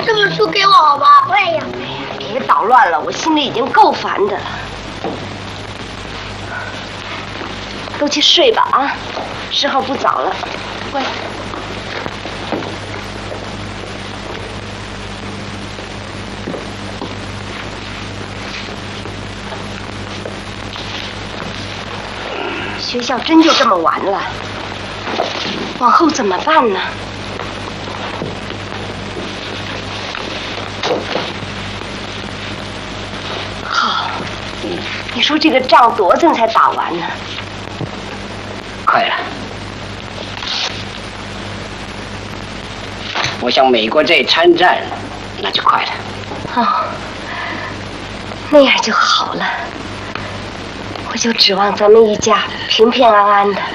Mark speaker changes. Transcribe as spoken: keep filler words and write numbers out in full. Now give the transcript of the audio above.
Speaker 1: 这本书给我好吧？我也要。
Speaker 2: 别捣乱了，我心里已经够烦的了。都去睡吧啊，时候不早了。乖。学校真就这么完了？往后怎么办呢？好，你说这个仗多久才打完呢？
Speaker 3: 快了。我向美国队参战，那就快了。
Speaker 2: 哦，那样就好了。我就指望咱们一家平平安安的。